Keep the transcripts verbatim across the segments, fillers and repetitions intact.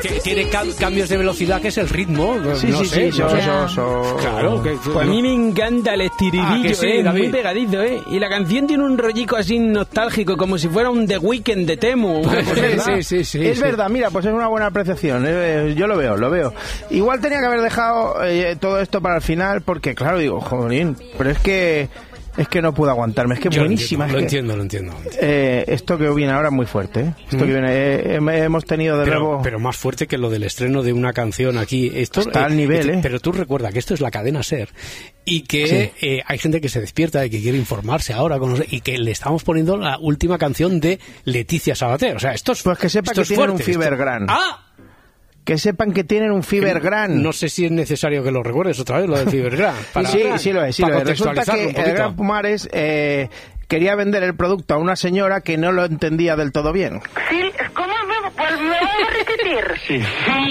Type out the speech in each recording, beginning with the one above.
Que tiene cam- cambios de velocidad, que es el ritmo. Sí, no sí, sé, sí, no so, sé. so, so. Claro, que, Pues a mí me encanta el estiridillo, Ah, que sí, eh, David. muy pegadizo, ¿eh? Y la canción tiene un rollico así nostálgico, como si fuera un The Weeknd de Temu. una cosa Es así. verdad, sí, sí, sí, es sí. verdad, mira, pues es una buena apreciación. eh, yo lo veo, lo veo. Igual tenía que haber dejado eh, todo esto para el final, porque claro, digo, jolín, pero es que es que no puedo aguantarme, es que es Yo buenísima. Lo es que, entiendo, lo entiendo. Lo entiendo. eh, esto que viene ahora es muy fuerte. ¿eh? Esto Mm. que viene, eh, eh, hemos tenido de Pero, nuevo. pero más fuerte que lo del estreno de una canción aquí. Esto, Está al nivel, este- ¿eh? Pero tú recuerda que esto es la cadena SER y que Sí. eh, hay gente que se despierta y que quiere informarse ahora con los- y que le estamos poniendo la última canción de Leticia Sabater. O sea, esto es Pues que sepa esto que es tienen fuerte, un Fever esto- Gran. ¡Ah! Que sepan que tienen un Fever Gran. No sé si es necesario que lo recuerdes otra vez, lo del Fever Gran. para- sí, sí lo es, sí para lo es. Resulta contextualizarlo que un el poquito. Gran Pumares eh, quería vender el producto a una señora que no lo entendía del todo bien. Sí, ¿cómo me, pues me voy a repetir? Sí.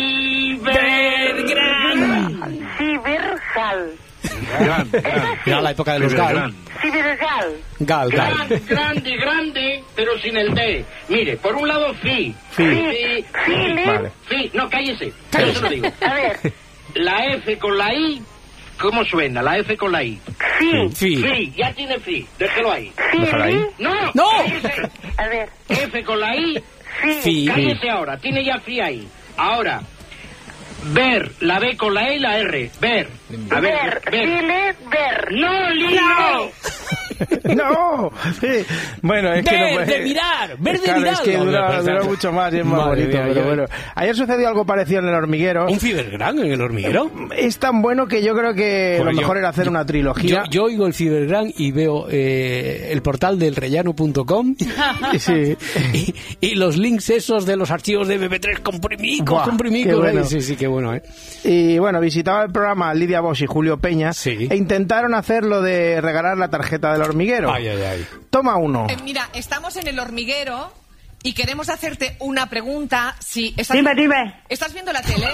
Cibergal. Cibergal. Gran, gran. Era la época de los Gal. Gran. Cibergal. Gal, Gal. Grande, grande, grande, pero sin el D. Mire, por un lado, fi. Fi. Fi. Fili. Vale. Fi. No, cállese. Yo se lo digo. A ver. La F con la I, ¿cómo suena? La F con la I. Sí. Fi. Fi, ya tiene fi. Déjelo ahí. Déjalo ahí. No, ¡No! cállese. A ver. F con la I, Sí. Fi. cállese ahora. Tiene ya fi ahí. Ahora, ver, la B con la E y la R. Ver. A ver, Ver. ver. File. Ver. ¡No, Lino! ¡No! Sí. Bueno, es que Ver, no puede- de mirar, ver de Claro, mirar. es que No, dura, pero- dura mucho más y es más Madre bonito, mía, pero yo- bueno. Ayer sucedió algo parecido en El Hormiguero. ¿Un Fever Gran en el hormiguero? Es tan bueno que yo creo que Pues lo yo- mejor era hacer yo- una trilogía. Yo, yo oigo el Fibergram y veo eh, el portal del rellano punto com Sí. y, y los links esos de los archivos de eme pe tres comprimicos, Buah, comprimicos. qué bueno. Sí, sí, qué bueno, ¿eh? Y bueno, visitaba el programa Lidia Bosch y Julio Peña Sí. e intentaron hacer lo de regalar la tarjeta del hormiguero. Ay, ay, ay. Toma uno. Eh, mira, estamos en el hormiguero y queremos hacerte una pregunta. Si estás, Dime, dime. ¿Estás viendo la tele?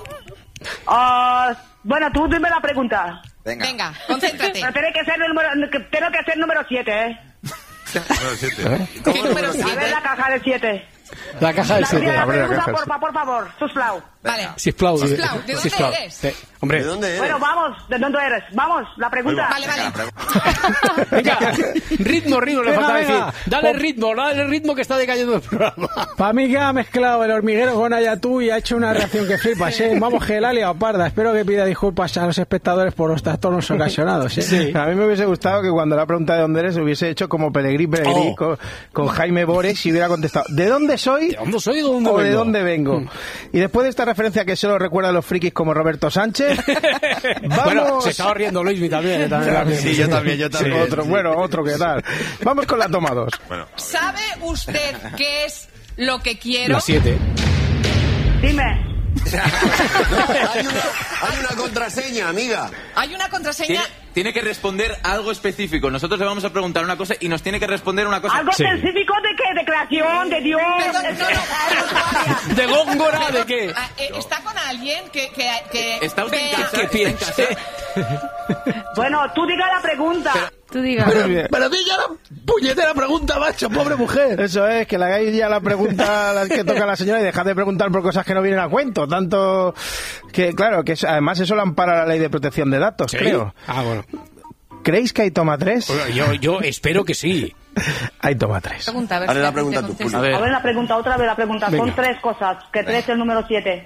Ah, bueno, tú dime la pregunta. Venga, concéntrate. Pero tiene que ser el número, que- tengo que ser número siete, ¿eh? Número siete. ¿Qué número A ver siete? la caja del siete. La caja del La, siete. mira, la abre la pregunta, caja del por, fa- por favor, Susplau. Vale. Sisplau. Sisplau, ¿de dónde Sisplau. eres? Sí, hombre. ¿De dónde eres? Bueno, vamos, ¿de dónde eres? Vamos, la pregunta. Vale, vale. Venga, ritmo, ritmo, le Venga, falta venga. decir. Dale ritmo, dale ritmo que está decayendo el programa. Para mí que ha mezclado el hormiguero con Ayatú y ha hecho una reacción que flipas, ¿eh? Vamos, que la ha liado parda. Espero que pida disculpas a los espectadores por los trastornos ocasionados, ¿eh? A mí me hubiese gustado que cuando la pregunta de dónde eres hubiese hecho como Pelegrí Pelegrí Oh. con, con Jaime Bores y hubiera contestado ¿de dónde soy? ¿De dónde soy? ¿De dónde ¿O de vengo? dónde vengo? Y después de esta referencia que solo recuerda a los frikis como Roberto Sánchez, vamos... Bueno, se estaba riendo Luismi también. ¿eh? también, también. Sí, yo también, yo Sí, también. otro, bueno, otro que tal. Vamos con la toma dos. Bueno, ¿Sabe usted qué es lo que quiero? La siete. Dime. hay, una, hay una contraseña, amiga. Hay una contraseña. Tiene, tiene que responder algo específico. Nosotros le vamos a preguntar una cosa y nos tiene que responder una cosa. ¿Algo Sí. específico de qué? ¿De creación? ¿De Dios? Perdón, no, no. ¿De Góngora? ¿De qué? Ah, eh, ¿Está con alguien que, que, que ¿Está usted en vea- casa? ¿Qué ¿Está en piensa? casa? Bueno, tú diga la pregunta. Tú digas. Pero di ya la puñetera pregunta, macho, pobre mujer. Eso es, que le hagáis ya la pregunta a la que toca a la señora y dejad de preguntar por cosas que no vienen a cuento. Tanto que, claro, que es- además eso lo ampara la ley de protección de datos, ¿Sí? creo. Ah, bueno. ¿Creéis que hay toma tres? Bueno, Yo, yo espero que sí. Hay toma tres. Pregunta, a ver Hazle si la te pregunta tú, contesto. Julio. A ver la pregunta, otra vez la pregunta. Venga. Son tres cosas. Que tres es el número siete.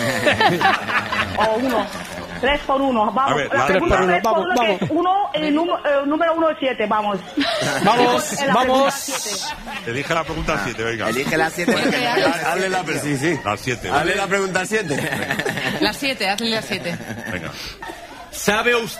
O uno. Tres por uno. Vamos. A ver, la la- pregunta Tres por uno, tres por vamos, uno, que vamos. uno, el, número- el número uno es siete. Vamos. Vamos, En la vamos. pregunta siete. elige la pregunta siete, venga. Elige la siete. Hazle la pregunta. Sí, sí. La siete. Hazle la pregunta siete. Las siete, hazle las siete. Venga. ¿Sabe usted